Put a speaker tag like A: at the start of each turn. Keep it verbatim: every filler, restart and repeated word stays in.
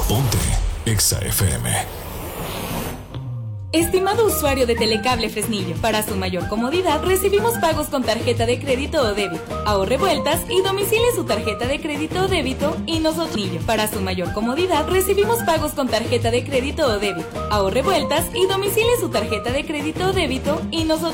A: Ponte Exa F M.
B: Estimado usuario de Telecable Fresnillo, para su mayor comodidad recibimos pagos con tarjeta de crédito o débito. Ahorre vueltas y domicile su tarjeta de crédito o débito y nosotros. Para su mayor comodidad recibimos pagos con tarjeta de crédito o débito. Ahorre vueltas y domicile su tarjeta de crédito o débito y nosotros.